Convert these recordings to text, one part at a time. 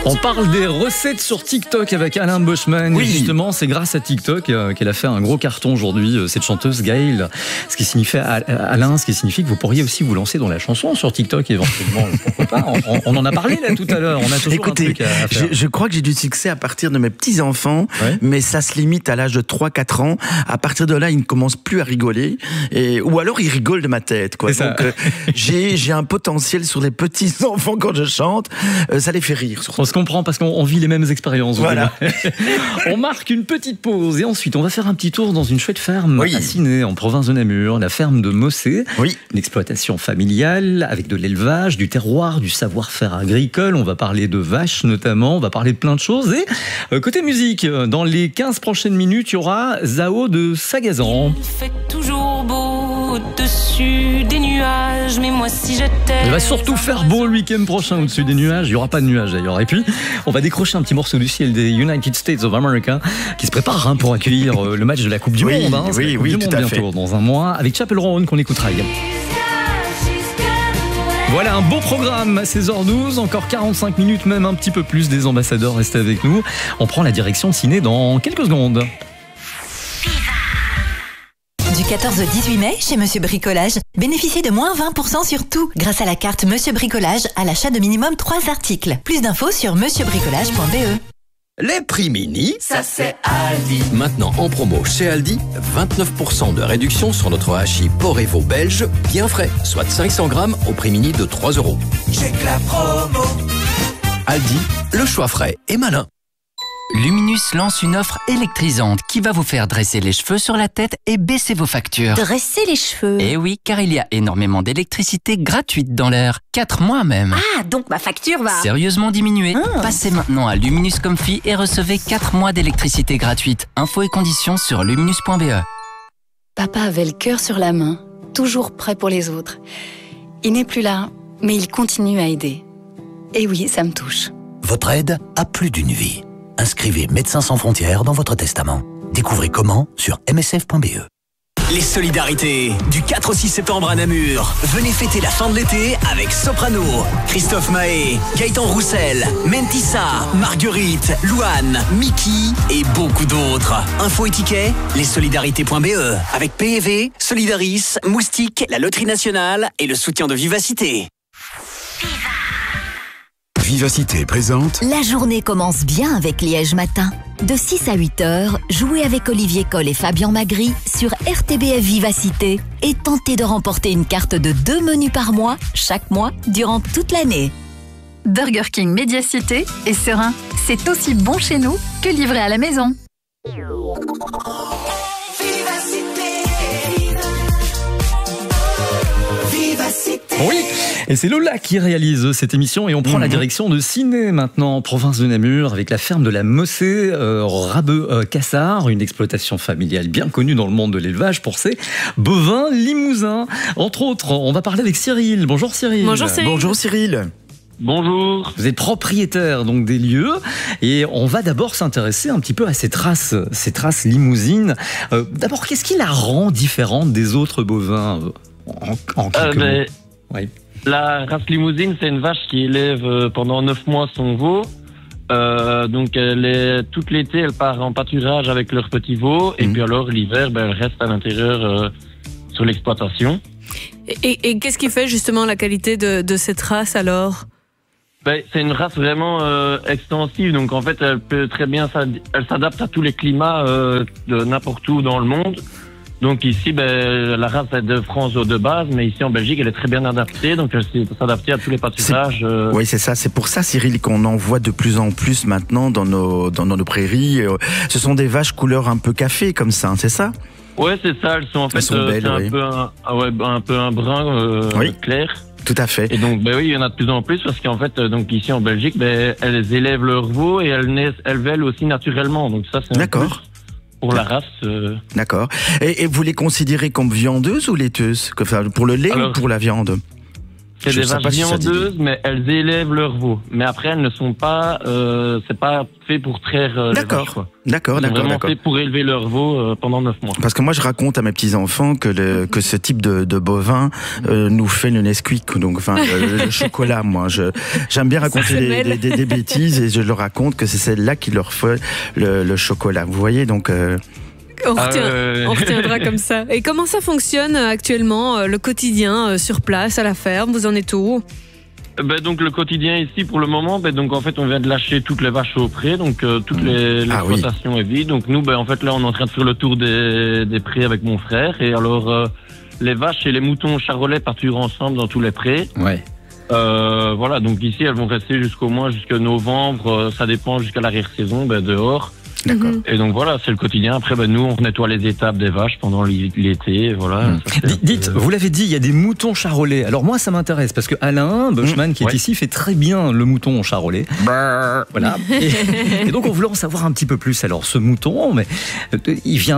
On parle des recettes sur TikTok avec Alain Boschman. Oui. Et justement, c'est grâce à TikTok qu'elle a fait un gros carton aujourd'hui, cette chanteuse Gaëlle. Ce qui signifie, Alain, ce qui signifie que vous pourriez aussi vous lancer dans la chanson sur TikTok éventuellement. Pourquoi pas ? On en a parlé là tout à l'heure. On a toujours Écoutez, un truc à faire. je crois que j'ai du succès à partir de mes petits-enfants, Ouais. mais ça se limite à l'âge de 3-4 ans. À partir de là, ils ne commencent plus à rigoler. Ou alors, ils rigolent de ma tête. Quoi. C'est ça. Donc, j'ai un potentiel sur les petits-enfants quand je chante. Ça les fait rire. On se comprend parce qu'on vit les mêmes expériences. Voilà. On marque une petite pause et ensuite on va faire un petit tour dans une chouette ferme Oui. à Ciney, en province de Namur, la ferme de Mossé. Oui. Une exploitation familiale avec de l'élevage, du terroir, du savoir-faire agricole. On va parler de vaches notamment, on va parler de plein de choses. Et côté musique, dans les 15 prochaines minutes, il y aura Zao de Sagazan. Il fait toujours beau au-dessus des nuages, mais moi si j'étais... Il va surtout faire beau le week-end prochain au-dessus des nuages. Il n'y aura pas de nuages d'ailleurs. Et puis, on va décrocher un petit morceau du ciel des United States of America qui se prépare pour accueillir le match de la Coupe du Oui, Monde. C'est la oui, Coupe oui, du tout Monde à bientôt, fait. dans un mois, avec Chapel Roan qu'on écoutera également. Voilà un beau programme à 16h12, encore 45 minutes, même un petit peu plus des ambassadeurs. Restez avec nous. On prend la direction de Ciné dans quelques secondes. Du 14 au 18 mai, chez Monsieur Bricolage, bénéficiez de moins 20% sur tout grâce à la carte Monsieur Bricolage à l'achat de minimum 3 articles. Plus d'infos sur monsieurbricolage.be. Les prix mini, ça c'est Aldi. Maintenant en promo chez Aldi, 29% de réduction sur notre hachis porc et veau belge, bien frais, soit 500 grammes au prix mini de 3 €. Check la promo. Aldi, le choix frais et malin. Luminus lance une offre électrisante qui va vous faire dresser les cheveux sur la tête et baisser vos factures. Dresser les cheveux. Eh oui, car il y a énormément d'électricité gratuite dans l'air. 4 mois même. Ah, donc ma facture va... Sérieusement diminuée. Ah. Passez maintenant à Luminus Comfy et recevez 4 mois d'électricité gratuite. Infos et conditions sur luminus.be. Papa avait le cœur sur la main, toujours prêt pour les autres. Il n'est plus là, mais il continue à aider. Et oui, ça me touche. Votre aide a plus d'une vie. Inscrivez Médecins sans frontières dans votre testament. Découvrez comment sur msf.be. Les solidarités du 4 au 6 septembre à Namur. Venez fêter la fin de l'été avec Soprano, Christophe Mahé, Gaëtan Roussel, Mentissa, Marguerite, Louane, Mickey et beaucoup d'autres. Info et tickets, lessolidarités.be. Avec PEV, Solidaris, Moustique, la Loterie Nationale et le soutien de Vivacité. Vivacité présente La journée commence bien avec Liège Matin. De 6 à 8 heures, jouez avec Olivier Coll et Fabien Magri sur RTBF Vivacité et tentez de remporter une carte de 2 menus par mois, chaque mois, durant toute l'année. Burger King Médiacité est serein. C'est aussi bon chez nous que livré à la maison. Oui, et c'est Lola qui réalise cette émission et on prend la direction de Ciney maintenant, en province de Namur, avec la ferme de la Mossé, Rabeux-Cassard, une exploitation familiale bien connue dans le monde de l'élevage pour ses bovins limousins. Entre autres, on va parler avec Cyril. Bonjour Cyril. Bonjour Cyril. Bonjour Cyril. Bonjour. Vous êtes propriétaire donc des lieux et on va d'abord s'intéresser un petit peu à ces traces limousines. D'abord, qu'est-ce qui la rend différente des autres bovins en quelques mots? Oui. La race limousine, c'est une vache qui élève pendant 9 mois son veau. Donc toute l'été, elle part en pâturage avec leurs petits veaux. Et puis alors, l'hiver, elle reste à l'intérieur sur l'exploitation. Et qu'est-ce qui fait justement la qualité de cette race alors ? C'est une race vraiment extensive. Donc en fait, elle peut très bien, elle s'adapte à tous les climats de n'importe où dans le monde. Donc ici, la race est de France de base, mais ici en Belgique, elle est très bien adaptée. Donc elle peut s'adapter à tous les pâturages. Oui, c'est ça. C'est pour ça, Cyril, qu'on en voit de plus en plus maintenant dans nos prairies. Ce sont des vaches couleur un peu café comme ça, c'est ça ? Ouais, c'est ça. Elles sont en fait belles, c'est oui. un peu un brun clair. Tout à fait. Et donc, oui, il y en a de plus en plus parce qu'en fait, donc ici en Belgique, elles élèvent leurs veaux et elles vèlent aussi naturellement. Donc ça, c'est un plus pour la race. D'accord. Et vous les considérez comme viandeuses ou laiteuses ? Pour le lait ou pour la viande ? C'est Je des sais vaches pas si ça dit. viandeuses, mais elles élèvent leurs veaux. Mais après, elles ne sont pas, c'est pas fait pour traire les vaches, quoi. D'accord. C'est vraiment fait pour élever leurs veaux pendant 9 mois. Parce que moi, je raconte à mes petits-enfants que ce type de bovin nous fait le Nesquik, donc enfin le chocolat. Moi, j'aime bien raconter des bêtises et je leur raconte que c'est celle-là qui leur fait le chocolat. Vous voyez, donc... On retiendra comme ça. Et comment ça fonctionne actuellement, le quotidien sur place, à la ferme? Vous en êtes où? Donc le quotidien ici pour le moment, donc en fait on vient de lâcher toutes les vaches au pré, donc toute l'exploitation est vide. Donc nous en fait là on est en train de faire le tour des prés avec mon frère, et alors les vaches et les moutons charolais partiront ensemble dans tous les prés. Ouais. Voilà, donc ici elles vont rester jusqu'au moins jusqu'à novembre, ça dépend jusqu'à l'arrière-saison dehors. D'accord. Et donc voilà, c'est le quotidien. Après, nous, on nettoie les étables des vaches pendant l'été. Voilà. Dites, vous l'avez dit, il y a des moutons charolais. Alors moi, ça m'intéresse parce que Alain Bushman, qui est ici, fait très bien le mouton charolais. Voilà. Et donc, on voulait en savoir un petit peu plus. Alors, ce mouton, mais il vient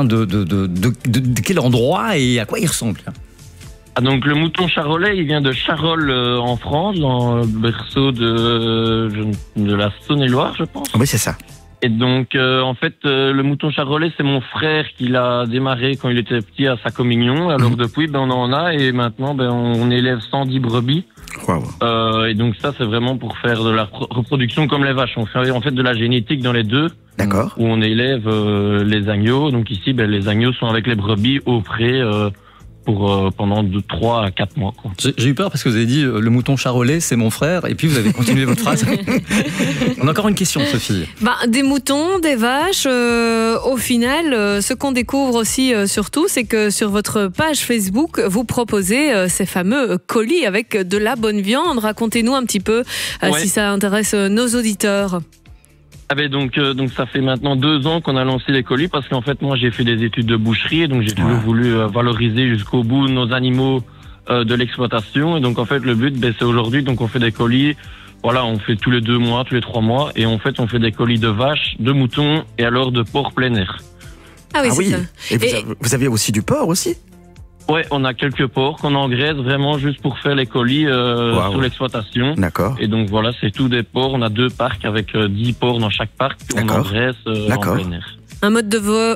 de quel endroit et à quoi il ressemble? Donc le mouton charolais, il vient de Charolles en France, dans le berceau de la Saône-et-Loire, je pense. Oui, c'est ça. Et donc, en fait, le mouton charolais, c'est mon frère qui l'a démarré quand il était petit à sa communion. Alors depuis, on en a, et maintenant, on élève 110 brebis. Wow. Et donc ça, c'est vraiment pour faire de la reproduction comme les vaches. On fait en fait de la génétique dans les deux. D'accord. Où on élève les agneaux. Donc ici, les agneaux sont avec les brebis au pré pour pendant 3 à 4 mois. Quoi. J'ai eu peur parce que vous avez dit le mouton charolais, c'est mon frère, et puis vous avez continué votre phrase. On a encore une question, Sophie. Des moutons, des vaches, au final, ce qu'on découvre aussi surtout, c'est que sur votre page Facebook, vous proposez ces fameux colis avec de la bonne viande. Racontez-nous un petit peu si ça intéresse nos auditeurs. Donc ça fait maintenant 2 ans qu'on a lancé les colis, parce qu'en fait moi j'ai fait des études de boucherie, et donc j'ai toujours voulu valoriser jusqu'au bout nos animaux de l'exploitation. Et donc en fait le but c'est aujourd'hui, donc on fait des colis, voilà, on fait tous les 2 mois, tous les 3 mois, et en fait on fait des colis de vaches, de moutons et alors de porc plein air. Ah oui, c'est ça. Et vous avez aussi du porc aussi? Ouais, on a quelques porcs qu'on engraisse vraiment juste pour faire les colis sur l'exploitation. D'accord. Et donc voilà, c'est tout des porcs. On a 2 parcs avec 10 porcs dans chaque parc. On engraisse en plein air. Un mode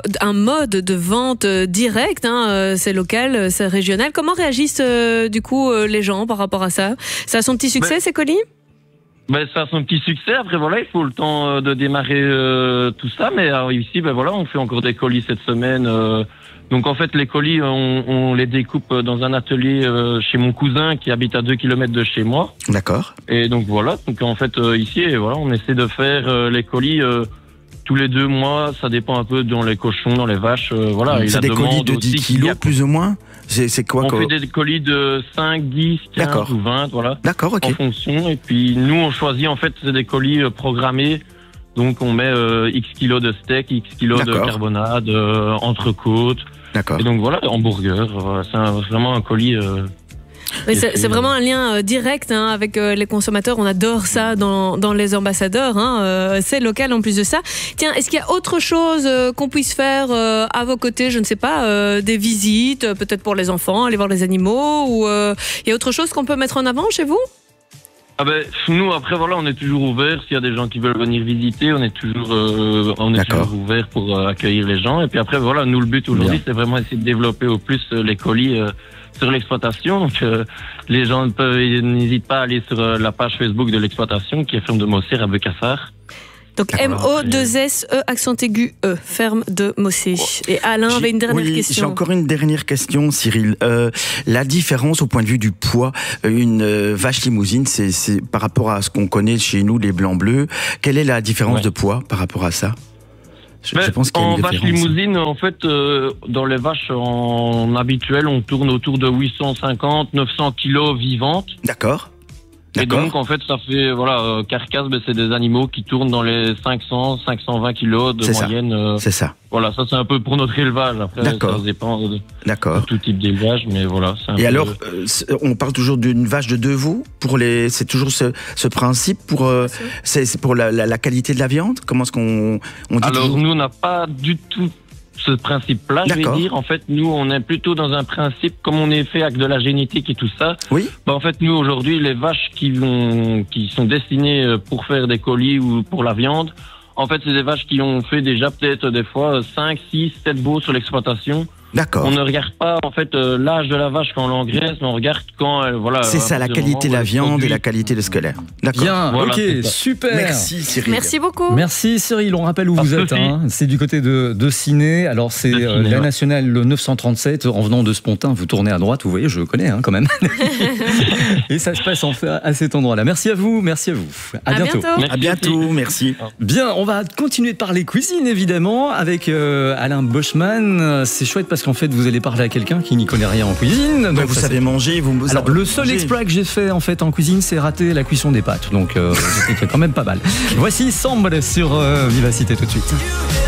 de vente direct, c'est local, c'est régional. Comment réagissent du coup les gens par rapport à ça? Ça a son petit succès, ces colis? Ça a son petit succès. Après voilà, il faut le temps de démarrer tout ça. Mais ici, voilà, on fait encore des colis cette semaine. Donc en fait les colis on les découpe dans un atelier chez mon cousin qui habite à 2 km de chez moi. D'accord. Et donc voilà, donc en fait ici voilà, on essaie de faire les colis tous les 2 mois, ça dépend un peu dans les cochons, dans les vaches, voilà. C'est des colis de 10 kilos plus ou moins? C'est quoi? On fait des colis de 5, 10, 15 ou 20, voilà. D'accord, ok. En fonction, et puis nous on choisit en fait, c'est des colis programmés. Donc on met X kilos de steak, X kilos de carbonade, entrecôte. D'accord. Et donc voilà, hamburger, c'est vraiment un colis. C'est vraiment un lien direct avec les consommateurs. On adore ça dans les ambassadeurs. C'est local en plus de ça. Tiens, est-ce qu'il y a autre chose qu'on puisse faire à vos côtés? Je ne sais pas, des visites, peut-être pour les enfants, aller voir les animaux, ou il y a autre chose qu'on peut mettre en avant chez vous? Nous après voilà, on est toujours ouvert. S'il y a des gens qui veulent venir visiter, on est toujours ouvert pour accueillir les gens. Et puis après voilà, nous le but aujourd'hui c'est vraiment essayer de développer au plus les colis sur l'exploitation. Donc les gens n'hésitent pas à aller sur la page Facebook de l'exploitation qui est ferme de Mossé à Becassar. Donc M-O-2-S-E accent aigu E, ferme de Mossé. Et Alain avait une dernière question. J'ai encore une dernière question, Cyril. La différence au point de vue du poids, une vache limousine, c'est par rapport à ce qu'on connaît chez nous, les blancs bleus. Quelle est la différence de poids par rapport à ça? Je pense qu'il y a une différence. En vache limousine, en fait, dans les vaches en habituel, on tourne autour de 850, 900 kilos vivantes. D'accord. Et donc, en fait, ça fait, voilà, carcasse, c'est des animaux qui tournent dans les 500, 520 kilos de moyenne. C'est ça. Voilà, ça c'est un peu pour notre élevage. Après, ça dépend de tout type d'élevage, mais voilà. Et alors, on parle toujours d'une vache de 2 veaux c'est toujours ce principe c'est pour la qualité de la viande? Comment est-ce qu'on dit? Alors, nous, on n'a pas du tout ce principe-là, je vais dire. En fait, nous, on est plutôt dans un principe, comme on est fait avec de la génétique et tout ça. Oui. Bah, en fait, nous, aujourd'hui, les vaches qui sont destinées pour faire des colis ou pour la viande, en fait, c'est des vaches qui ont fait déjà peut-être des fois 5, 6, 7 veaux sur l'exploitation. D'accord. On ne regarde pas en fait l'âge de la vache quand on l'engraisse, mais on regarde quand voilà. C'est ça, la qualité de la viande et la qualité de scolaire. D'accord. Bien, Voilà, ok, c'est ça. super. Merci Cyril. Merci beaucoup. Merci Cyril, on rappelle où Pas vous de êtes. souci. Hein. C'est du côté de Ciné. Alors c'est De Ciné, la ouais. nationale le 937. En venant de Spontin, vous tournez à droite. Vous voyez, je connais hein, quand même. Et ça se passe en fait à cet endroit-là. Merci à vous, merci à vous. À bientôt. À bientôt, merci. Bien, on va continuer de parler cuisine évidemment avec Alain Boschman. C'est chouette parce qu'en fait vous allez parler à quelqu'un qui n'y connaît rien en cuisine. Donc vous savez manger, vous. Alors le seul exploit que j'ai fait en fait en cuisine, c'est rater la cuisson des pâtes. Donc c'était quand même pas mal. Voici Samble sur Vivacité tout de suite.